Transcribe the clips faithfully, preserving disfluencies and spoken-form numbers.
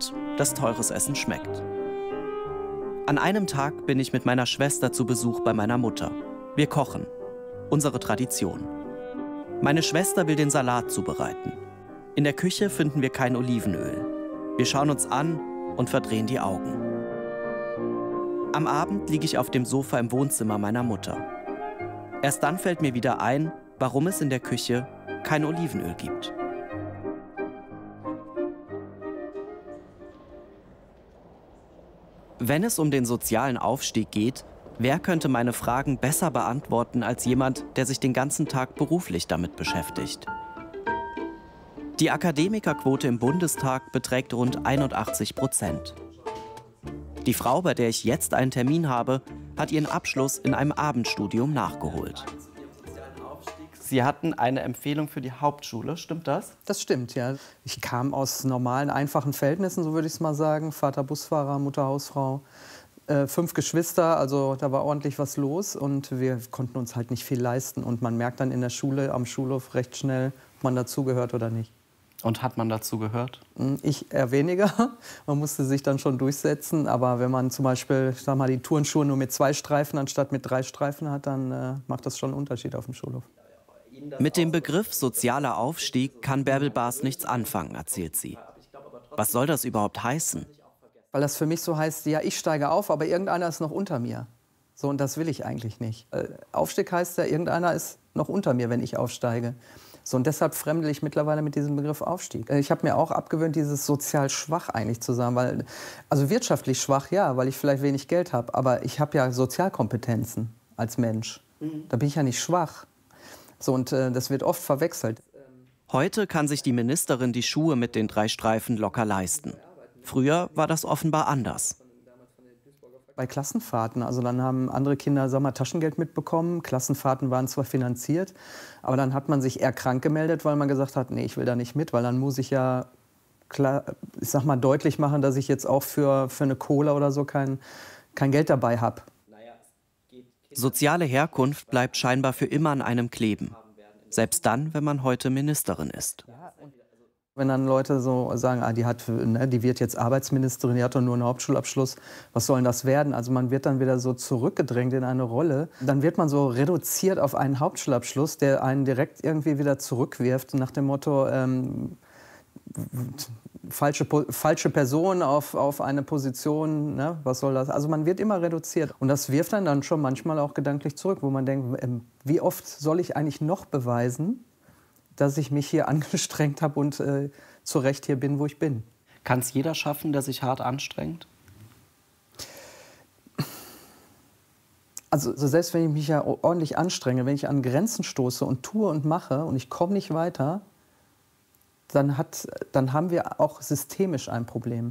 Land, das teures Essen schmeckt. An einem Tag bin ich mit meiner Schwester zu Besuch bei meiner Mutter. Wir kochen. Unsere Tradition. Meine Schwester will den Salat zubereiten. In der Küche finden wir kein Olivenöl. Wir schauen uns an und verdrehen die Augen. Am Abend liege ich auf dem Sofa im Wohnzimmer meiner Mutter. Erst dann fällt mir wieder ein, warum es in der Küche kein Olivenöl gibt. Wenn es um den sozialen Aufstieg geht, wer könnte meine Fragen besser beantworten als jemand, der sich den ganzen Tag beruflich damit beschäftigt? Die Akademikerquote im Bundestag beträgt rund einundachtzig Prozent. Die Frau, bei der ich jetzt einen Termin habe, hat ihren Abschluss in einem Abendstudium nachgeholt. Sie hatten eine Empfehlung für die Hauptschule, stimmt das? Das stimmt, ja. Ich kam aus normalen, einfachen Verhältnissen, so würde ich es mal sagen. Vater Busfahrer, Mutter Hausfrau, äh, fünf Geschwister, also da war ordentlich was los und wir konnten uns halt nicht viel leisten. Und man merkt dann in der Schule, am Schulhof recht schnell, ob man dazugehört oder nicht. Und hat man dazu gehört? Ich eher weniger. Man musste sich dann schon durchsetzen. Aber wenn man zum Beispiel, ich sag mal, die Turnschuhe nur mit zwei Streifen anstatt mit drei Streifen hat, dann äh, macht das schon einen Unterschied auf dem Schulhof. Mit dem Begriff sozialer Aufstieg kann Bärbel Baas nichts anfangen, erzählt sie. Was soll das überhaupt heißen? Weil das für mich so heißt, ja, ich steige auf, aber irgendeiner ist noch unter mir. So, und das will ich eigentlich nicht. Aufstieg heißt ja, irgendeiner ist noch unter mir, wenn ich aufsteige. So, und deshalb fremdel ich mittlerweile mit diesem Begriff Aufstieg. Ich habe mir auch abgewöhnt, dieses sozial schwach eigentlich zu sagen. Weil, also wirtschaftlich schwach, ja, weil ich vielleicht wenig Geld habe. Aber ich habe ja Sozialkompetenzen als Mensch. Da bin ich ja nicht schwach. So, und äh, das wird oft verwechselt. Heute kann sich die Ministerin die Schuhe mit den drei Streifen locker leisten. Früher war das offenbar anders. Bei Klassenfahrten, also dann haben andere Kinder, sag mal, Taschengeld mitbekommen. Klassenfahrten waren zwar finanziert, aber dann hat man sich eher krank gemeldet, weil man gesagt hat, nee, ich will da nicht mit, weil dann muss ich ja, klar, ich sag mal, deutlich machen, dass ich jetzt auch für, für eine Cola oder so kein, kein Geld dabei habe. Soziale Herkunft bleibt scheinbar für immer an einem kleben. Selbst dann, wenn man heute Ministerin ist. Wenn dann Leute so sagen, ah, die, hat, ne, die wird jetzt Arbeitsministerin, die hat doch nur einen Hauptschulabschluss, was soll denn das werden? Also man wird dann wieder so zurückgedrängt in eine Rolle. Dann wird man so reduziert auf einen Hauptschulabschluss, der einen direkt irgendwie wieder zurückwirft, nach dem Motto, ähm, falsche, falsche Person auf, auf eine Position, ne? Was soll das? Also man wird immer reduziert. Und das wirft einen dann schon manchmal auch gedanklich zurück, wo man denkt, ähm, wie oft soll ich eigentlich noch beweisen, dass ich mich hier angestrengt habe und äh, zu Recht hier bin, wo ich bin. Kann es jeder schaffen, der sich hart anstrengt? Also, also selbst wenn ich mich ja ordentlich anstrenge, wenn ich an Grenzen stoße und tue und mache und ich komme nicht weiter, dann, hat, dann haben wir auch systemisch ein Problem.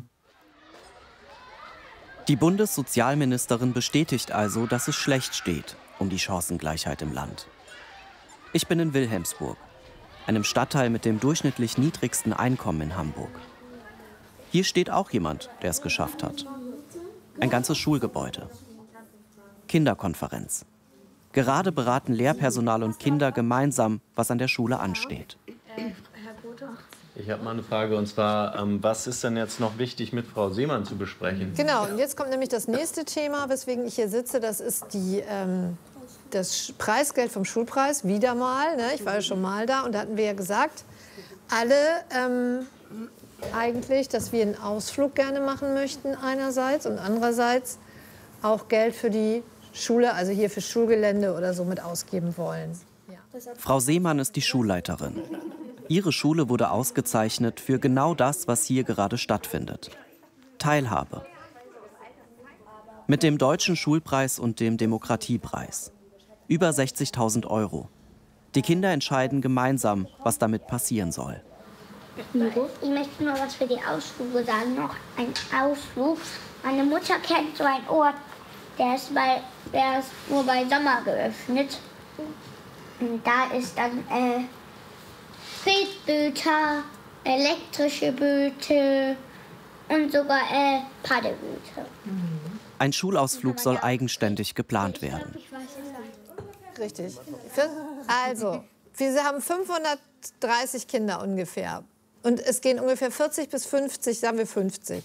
Die Bundessozialministerin bestätigt also, dass es schlecht steht um die Chancengleichheit im Land. Ich bin in Wilhelmsburg, einem Stadtteil mit dem durchschnittlich niedrigsten Einkommen in Hamburg. Hier steht auch jemand, der es geschafft hat. Ein ganzes Schulgebäude. Kinderkonferenz. Gerade beraten Lehrpersonal und Kinder gemeinsam, was an der Schule ansteht. Ich habe mal eine Frage, und zwar, ähm, was ist denn jetzt noch wichtig mit Frau Seemann zu besprechen? Genau, und jetzt kommt nämlich das nächste Thema, weswegen ich hier sitze. Das ist die, ähm, das Preisgeld vom Schulpreis, wieder mal. Ne? Ich war ja schon mal da und da hatten wir ja gesagt, alle ähm, eigentlich, dass wir einen Ausflug gerne machen möchten einerseits und andererseits auch Geld für die Schule, also hier für Schulgelände oder so mit ausgeben wollen. Ja. Frau Seemann ist die Schulleiterin. Ihre Schule wurde ausgezeichnet für genau das, was hier gerade stattfindet. Teilhabe. Mit dem Deutschen Schulpreis und dem Demokratiepreis. Über sechzigtausend Euro. Die Kinder entscheiden gemeinsam, was damit passieren soll. Ich möchte nur was für die Ausflüge sagen. Noch ein Ausflug. Meine Mutter kennt so einen Ort, der ist, bei, der ist nur bei Sommer geöffnet. Und da ist dann äh, Tretböter, elektrische Böte und sogar äh, Paddelböte. Ein Schulausflug soll eigenständig geplant werden. Richtig. Also, wir haben fünfhundertdreißig Kinder ungefähr. Und es gehen ungefähr vierzig bis fünfzig, sagen wir fünfzig.